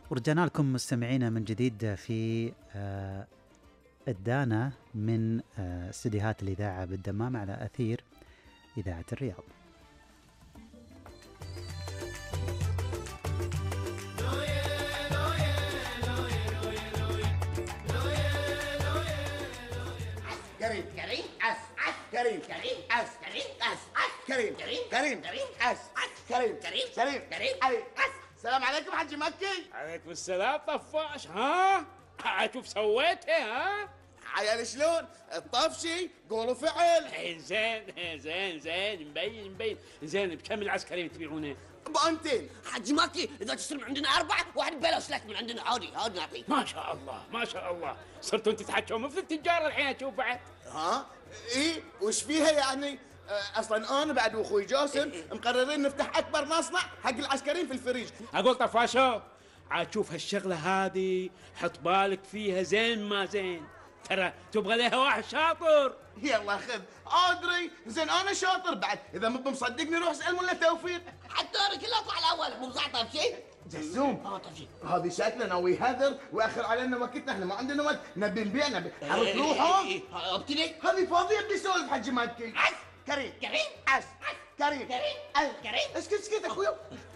ورجعنا لكم مستمعينا من جديد في الدانا من استديوهات الإذاعة بالدمام على أثير إذاعة الرياض. كريم كريم أس أس كريم كريم أس كريم أس أس كريم كريم كريم كريم أس أس كريم كريم كريم كريم أس. السلام عليكم حجي مكي. عليكم السلام طفاش. ها شوف سويته. ها عيال شلون الطفشي قولوا فعل. زين زين زين مبين زين. بكم العسكريين تبيعونه؟ بأنتين حجي ماكي اذا تشتري من عندنا 4 واحد ببلاش لك من عندنا. عادي نعطيك. ما شاء الله ما شاء الله. صرتوا انتم تتحكموا مثل التجار الحين اشوف بعد. ها ايه وش فيها يعني؟ اصلا انا بعد واخوي جاسم مقررين نفتح اكبر مصنع حق العسكريين في الفريج. اقول طفاشو عاد شوف هالشغله هذه حط بالك فيها زين ما زين، ترى تبغى لها واحد شاطر. يلا خذ ادري زين انا شاطر بعد. اذا مو مصدقني روح اسال ملا توفيق. حتى انا كله اطلع الاول مو صح طفشي. جزوم طفشي هذه شكلنا ناوي هذر واخر علينا وقتنا. احنا ما عندنا وقت نبي نبيع نبي حرك روحهم. ابتدي هذه فاضيه بدي اسولف حجي مكي. عس كريم كريم أس كريم كريم كريم. اسكت اخويا.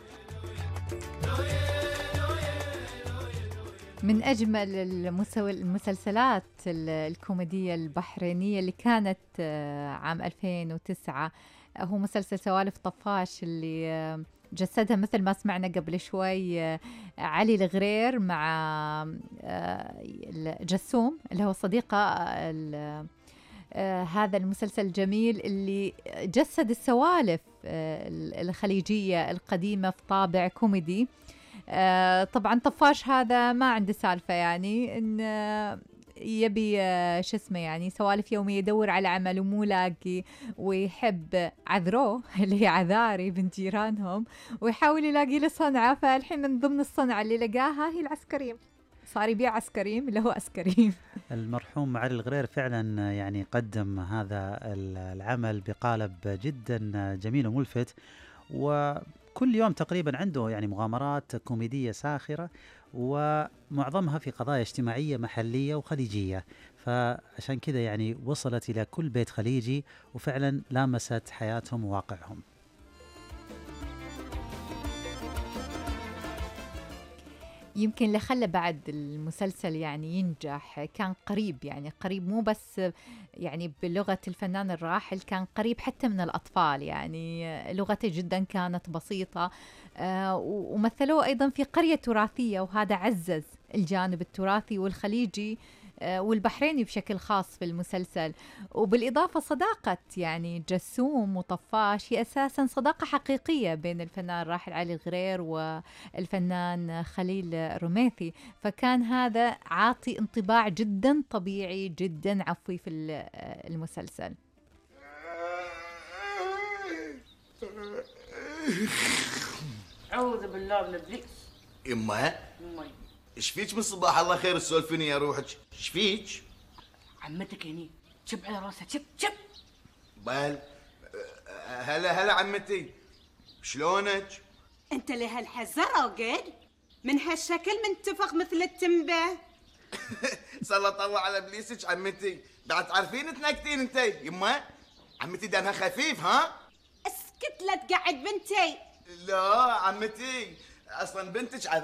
من أجمل المسلسلات الكوميدية البحرينية اللي كانت عام 2009 هو مسلسل سوالف طفاش، اللي جسدها مثل ما سمعنا قبل شوي علي الغرير مع جسوم اللي هو صديقه. هذا المسلسل الجميل اللي جسد السوالف الخليجية القديمة في طابع كوميدي. طبعا طفاش هذا ما عنده سالفة، يعني إن يبي شو اسمه يعني سوالف يومية، يدور على عمل ومو لاقي، ويحب عذروه اللي هي عذاري بنت جيرانهم، ويحاول يلاقي له صنعة. فالحين من ضمن الصنعة اللي لقاها هي العسكريم، صار يبيع عسكريم اللي هو عسكريم. المرحوم علي الغرير فعلا يعني قدم هذا العمل بقالب جدا جميل وملفت، وكل يوم تقريبا عنده يعني مغامرات كوميدية ساخرة، ومعظمها في قضايا اجتماعية محلية وخليجية، فعشان كذا يعني وصلت إلى كل بيت خليجي وفعلا لامست حياتهم وواقعهم. يمكن اللي خلى بعد المسلسل يعني ينجح كان قريب، يعني قريب مو بس يعني بلغة الفنان الراحل، كان قريب حتى من الأطفال، يعني لغته جدا كانت بسيطة. ومثلوه أيضا في قرية تراثية، وهذا عزز الجانب التراثي والخليجي والبحريني بشكل خاص في المسلسل. وبالإضافة صداقة يعني جسوم وطفاش هي أساسا صداقة حقيقية بين الفنان الراحل علي الغرير والفنان خليل رميثي، فكان هذا عاطي انطباع جدا طبيعي جدا عفوي في المسلسل. أعوذ بالله من إبليس. يما ايش فيك من صباح الله خير تسولفيني يا روحك؟ ايش فيك؟ عمتك هني شب على راسها شب. بل هلا عمتي شلونك؟ انت لهالحزرة وقد من هالشكل منتفخ مثل التنبه. سلط الله على ابليسك عمتي، بعد تعرفين تنكتين انتي. يما عمتي دمها خفيف. ها اسكت لا تقعد بنتي. لا عمتي اصلا بنتك